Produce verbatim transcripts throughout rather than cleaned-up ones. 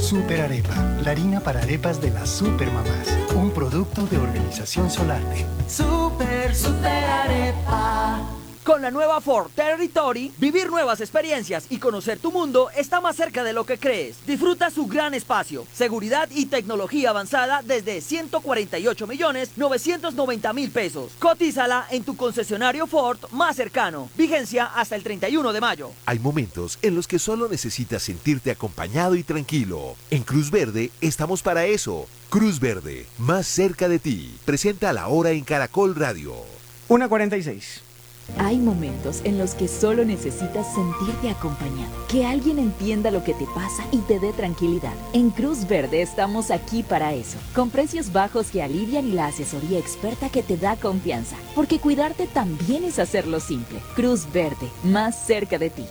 Super Arepa, la harina para arepas de las supermamás. Un producto de Organización Solarte. Super, super arepa. Con la nueva Ford Territory, vivir nuevas experiencias y conocer tu mundo está más cerca de lo que crees. Disfruta su gran espacio, seguridad y tecnología avanzada desde ciento cuarenta y ocho millones novecientos noventa mil pesos. Cotízala en tu concesionario Ford más cercano. Vigencia hasta el treinta y uno de mayo. Hay momentos en los que solo necesitas sentirte acompañado y tranquilo. En Cruz Verde estamos para eso. Cruz Verde, más cerca de ti. Presenta la hora en Caracol Radio. una cuarenta y seis. Hay momentos en los que solo necesitas sentirte acompañado, que alguien entienda lo que te pasa y te dé tranquilidad. En Cruz Verde estamos aquí para eso, con precios bajos que alivian y la asesoría experta que te da confianza, porque cuidarte también es hacerlo simple. Cruz Verde, más cerca de ti.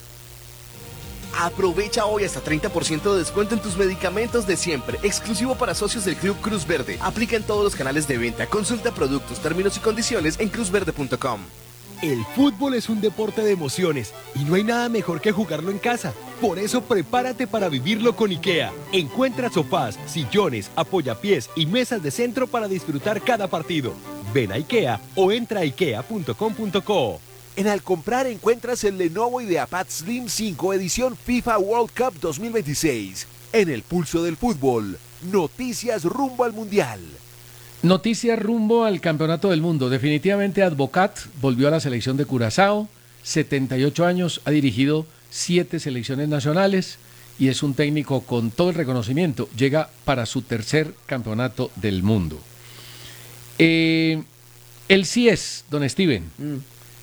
Aprovecha hoy hasta treinta por ciento de descuento en tus medicamentos de siempre, exclusivo para socios del Club Cruz Verde. Aplica en todos los canales de venta. Consulta productos, términos y condiciones en cruz verde punto com. El fútbol es un deporte de emociones y no hay nada mejor que jugarlo en casa. Por eso prepárate para vivirlo con IKEA. Encuentra sofás, sillones, apoyapiés y mesas de centro para disfrutar cada partido. Ven a IKEA o entra a ikea punto com punto co. En Al Comprar encuentras el Lenovo IdeaPad Slim cinco edición FIFA World Cup dos mil veintiséis. En el pulso del fútbol, noticias rumbo al Mundial. Noticias rumbo al Campeonato del Mundo. Definitivamente Advocat volvió a la selección de Curazao, setenta y ocho años, ha dirigido siete selecciones nacionales y es un técnico con todo el reconocimiento. Llega para su tercer Campeonato del Mundo. Eh, el C I E S, don Steven, mm.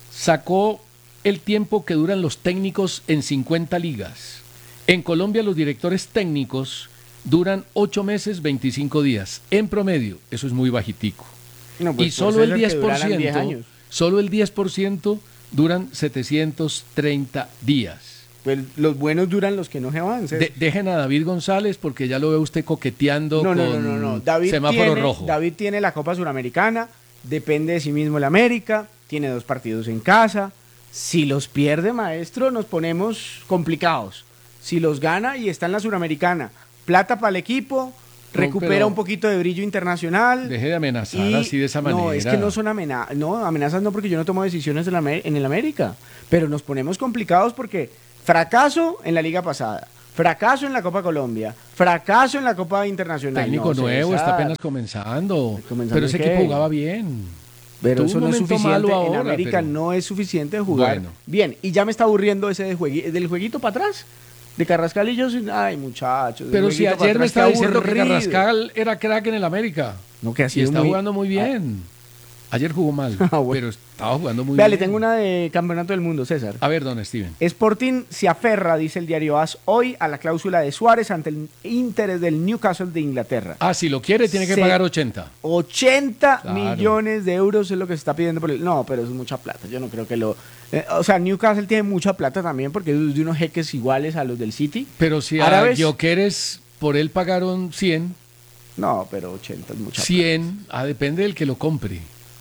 sacó el tiempo que duran los técnicos en cincuenta ligas. En Colombia los directores técnicos duran ocho meses, veinticinco días. En promedio, eso es muy bajitico. No, pues y solo el diez por ciento, solo el diez por ciento duran setecientos treinta días. Pues los buenos duran los que no se van. De, dejen a David González porque ya lo ve usted coqueteando no, no, con no, no, no. David semáforo tiene, rojo. David tiene la Copa Suramericana, depende de sí mismo el América, tiene dos partidos en casa. Si los pierde, maestro, nos ponemos complicados. Si los gana y está en la Suramericana, plata para el equipo, recupera no, un poquito de brillo internacional. Deje de amenazar y, así de esa manera. No, es que no son amenazas, no, amenazas no porque yo no tomo decisiones en, la, en el América, pero nos ponemos complicados porque fracaso en la liga pasada, fracaso en la Copa Colombia, fracaso en la Copa Internacional. Técnico no, nuevo, César, está apenas comenzando, comenzando pero ese ¿qué? equipo jugaba bien. Pero eso no es suficiente, ahora, en América pero... no es suficiente de jugar bueno. bien, y ya me está aburriendo ese de juegui, del jueguito para atrás. De Carrascal y yo, ay muchachos. Pero si ayer me estaba diciendo que Carrascal era crack en el América. No, que así y está muy... jugando muy bien. Ayer jugó mal, ah, bueno. pero estaba jugando muy Vea, bien. Le tengo una de Campeonato del Mundo, César. A ver, don Steven. Sporting se aferra, dice el diario AS, hoy a la cláusula de Suárez ante el interés del Newcastle de Inglaterra. Ah, si lo quiere, tiene que se... pagar ochenta. ochenta claro. millones de euros es lo que se está pidiendo por el... No, pero eso es mucha plata, yo no creo que lo... Eh, o sea, Newcastle tiene mucha plata también porque es de unos jeques iguales a los del City. Pero si Árabes... a Gyökeres por él pagaron cien. No, pero ochenta es mucha cien, plata. cien, ah, depende del que lo compre.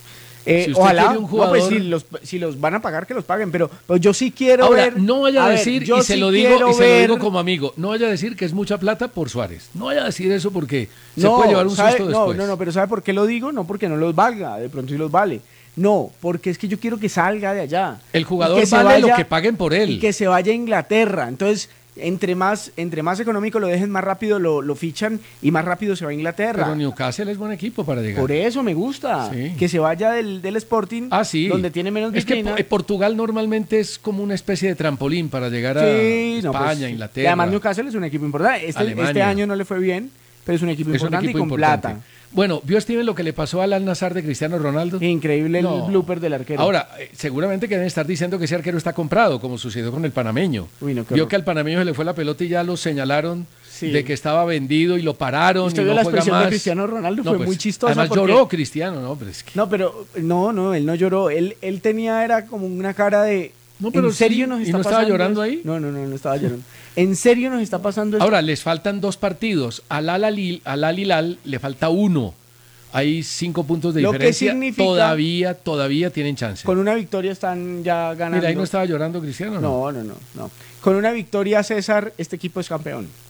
Eh, si usted ojalá, quiere un jugador... no, pues si los, si los van a pagar, que los paguen, pero, pero yo sí quiero Ahora, ver... no vaya a, a decir, ver, yo y, se, sí lo digo, y se ver... lo digo como amigo, no vaya a decir que es mucha plata por Suárez. No vaya a decir eso porque no, se puede llevar un ¿sabe? susto no, después. No, no, pero ¿sabe por qué lo digo? No porque no los valga, de pronto sí los vale. No, porque es que yo quiero que salga de allá. El jugador vale vaya, lo que paguen por él. Y que se vaya a Inglaterra. Entonces... Entre más, entre más económico lo dejen, más rápido lo, lo fichan y más rápido se va a Inglaterra. Pero Newcastle es buen equipo para llegar. Por eso me gusta. Sí. Que se vaya del, del Sporting, ah, sí. donde tiene menos vitrina. Es que Portugal normalmente es como una especie de trampolín para llegar a sí, España, no, pues, Inglaterra. Y además Newcastle es un equipo importante. Este, este año no le fue bien, pero es un equipo es importante un equipo y con importante. plata. Bueno, ¿vio Steven lo que le pasó al Al-Nassr de Cristiano Ronaldo? Increíble no. el blooper del arquero. Ahora, eh, seguramente que deben estar diciendo que ese arquero está comprado, como sucedió con el panameño. Uy, no, vio que al panameño se le fue la pelota y ya lo señalaron sí. de que estaba vendido y lo pararon. ¿Usted y vio no la juega expresión más? de Cristiano Ronaldo? No, fue pues, muy chistosa. Además porque... lloró Cristiano, ¿no? Pero es que... No, pero no, no, él no lloró. Él, él tenía, era como una cara de... No, pero ¿En serio sí, nos está ¿y no pasando estaba llorando eso? ahí? No, no, no, no estaba llorando. ¿En serio nos está pasando esto? Ahora, les faltan dos partidos. Al Al-Hilal le falta uno. Hay cinco puntos de Lo diferencia. que significa, todavía, todavía tienen chance. Con una victoria están ya ganando. Mira, ahí no estaba llorando Cristiano, ¿no? No, no, no, no. Con una victoria, César, este equipo es campeón.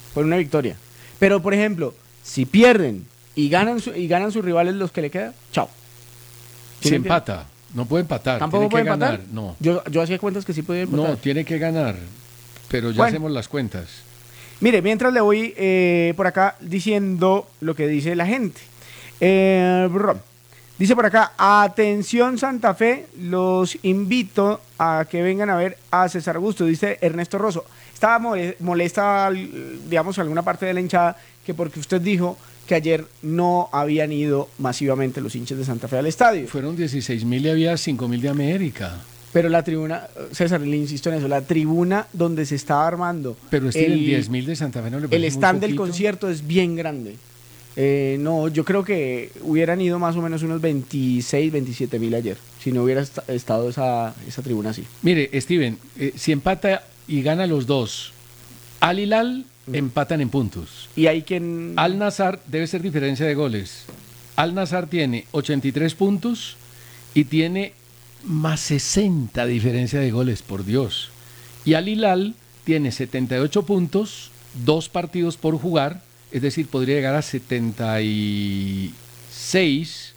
por una victoria. Pero, por ejemplo, si pierden y ganan, su, y ganan sus rivales los que le quedan, chao. Si empata, no puede empatar. ¿Tampoco tiene puede que empatar? ganar. No. Yo, yo hacía cuentas que sí podía empatar. No, tiene que ganar, pero ya Bueno. hacemos las cuentas. Mire, mientras le voy eh, por acá diciendo lo que dice la gente. Eh, bro, dice por acá, atención Santa Fe, los invito a que vengan a ver a César Augusto, dice Ernesto Rosso. Estaba mole- molesta, digamos, alguna parte de la hinchada, que porque usted dijo que ayer no habían ido masivamente los hinchas de Santa Fe al estadio. Fueron dieciséis mil y había cinco mil de América. Pero la tribuna, César, le insisto en eso, la tribuna donde se estaba armando Pero este el, diez mil de Santa Fe no le el parece muy stand del poquito? concierto es bien grande. Eh, no, yo creo que hubieran ido más o menos unos veintiséis, veintisiete mil ayer, si no hubiera est- estado esa, esa tribuna así. Mire, Steven, eh, si empata y gana los dos, Al Hilal empatan en puntos. Y hay quien... Al Nassr debe ser diferencia de goles. Al Nassr tiene ochenta y tres puntos y tiene más sesenta diferencia de goles, por Dios. Y Al Hilal tiene setenta y ocho puntos, dos partidos por jugar, es decir, podría llegar a setenta y seis.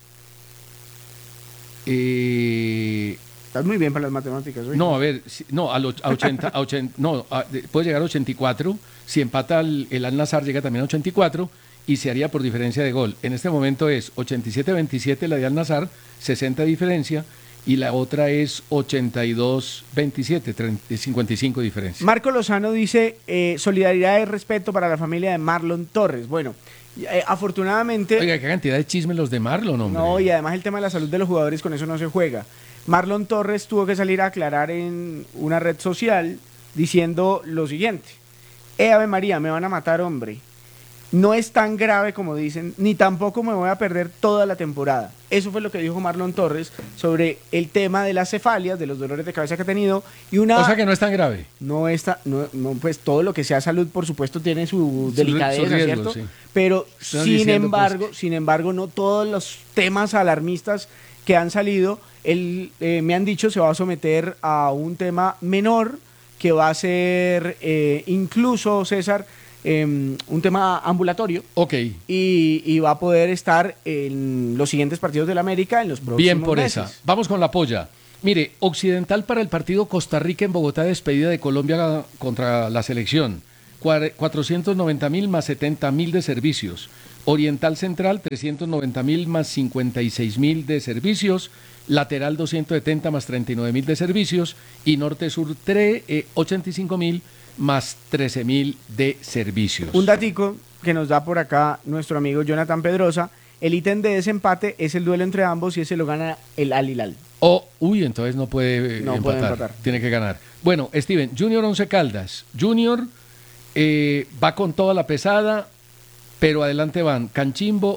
Eh, Estás muy bien para las matemáticas, ¿oye? no, a ver, si- no, a, lo- a ochenta, a ochenta, no, a- de- puede llegar a ochenta y cuatro. Si empata el, el Al Nassr llega también a ochenta y cuatro y se haría por diferencia de gol. En este momento es ochenta y siete a veintisiete la de Al Nassr, sesenta de diferencia, y la otra es ochenta y dos a veintisiete, treinta, cincuenta y cinco de diferencia. Marco Lozano dice, eh, solidaridad y respeto para la familia de Marlon Torres. Bueno, eh, afortunadamente... Oiga, qué cantidad de chismes los de Marlon, hombre. No, y además el tema de la salud de los jugadores, con eso no se juega. Marlon Torres tuvo que salir a aclarar en una red social diciendo lo siguiente. Eh, Ave María, me van a matar, hombre. No es tan grave como dicen, ni tampoco me voy a perder toda la temporada. Eso fue lo que dijo Marlon Torres sobre el tema de las cefalias, de los dolores de cabeza que ha tenido. Y una... O sea que no es tan grave. No está, no, no, pues todo lo que sea salud, por supuesto, tiene su Sus- delicadeza, sus riesgos, ¿cierto? sí. Pero Están sin diciendo, embargo, pues, sin embargo, no todos los temas alarmistas que han salido, él, eh, me han dicho, se va a someter a un tema menor que va a ser eh, incluso, César, eh, un tema ambulatorio. Ok. Y, y va a poder estar en los siguientes partidos del América en los próximos Bien por meses. esa. Vamos con la polla. Mire, Occidental para el partido Costa Rica en Bogotá, despedida de Colombia contra la selección. Cuar- cuatrocientos noventa mil más setenta mil de servicios. Oriental Central, trescientos noventa mil más cincuenta y seis mil de servicios. Lateral, doscientos setenta más treinta y nueve mil de servicios. Y Norte Sur, tre- eh, ochenta y cinco mil más trece mil de servicios. Un datico que nos da por acá nuestro amigo Jonathan Pedrosa. El ítem de desempate es el duelo entre ambos y ese lo gana el Al Hilal. Oh, uy, entonces no puede, eh, No empatar, puede empatar. Tiene que ganar. Bueno, Steven, Junior Once Caldas. Junior eh, va con toda la pesada, pero adelante van Canchimbo,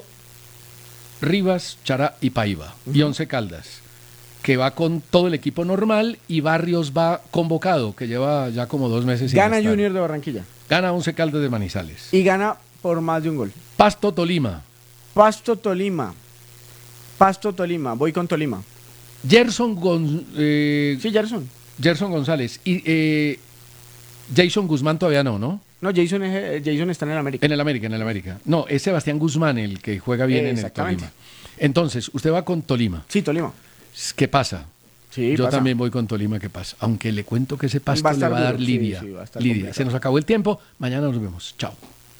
Rivas, Chará y Paiva. Y Once Caldas, que va con todo el equipo normal, y Barrios va convocado, que lleva ya como dos meses sin Gana estar. Junior de Barranquilla. Gana Once Caldas de Manizales. Y gana por más de un gol. Pasto Tolima. Pasto Tolima. Pasto Tolima. Voy con Tolima. Gerson, Gon- eh, Sí, Gerson. Gerson González. Y eh, Jason Guzmán todavía no, ¿no? No, Jason, es, eh, Jason está en el América. En el América, en el América. No, es Sebastián Guzmán el que juega bien en el Exactamente. Tolima. Entonces, usted va con Tolima. Sí, Tolima. ¿Qué pasa? Sí, Yo pasa. también voy con Tolima, ¿qué pasa? Aunque le cuento que ese pasto Va a le estar va a dar duro, sí, lidia. sí, va a estar lidia. complicado. Se nos acabó el tiempo. Mañana nos vemos. Chao.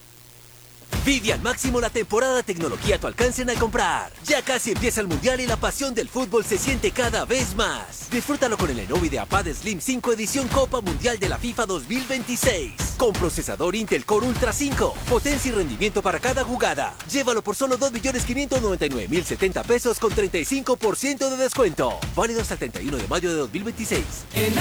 Vive al máximo la temporada de tecnología a tu alcance en Alcomprar. Ya casi empieza el Mundial y la pasión del fútbol se siente cada vez más. Disfrútalo con el Lenovo IdeaPad Slim cinco edición Copa Mundial de la FIFA dos mil veintiséis. Con procesador Intel Core Ultra cinco, potencia y rendimiento para cada jugada. Llévalo por solo dos millones quinientos noventa y nueve mil setenta pesos con treinta y cinco por ciento de descuento. Válido hasta el treinta y uno de mayo de dos mil veintiséis.